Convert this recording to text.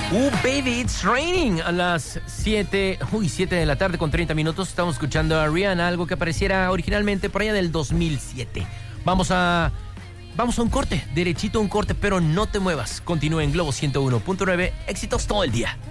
Baby, it's raining. A las 7 de la tarde con 30 minutos estamos escuchando a Rihanna, algo que apareciera originalmente por allá del 2007. Vamos a un corte, derechito a un corte, pero no te muevas. Continúa en Globo 101.9, éxitos todo el día.